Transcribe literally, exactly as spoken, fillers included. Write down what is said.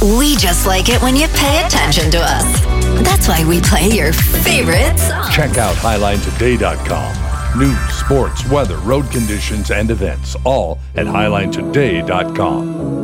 We just like it when you pay attention to us. That's why we play your favorite songs. Check out highline today dot com. News, sports, weather, road conditions, and events, all at highline today dot com.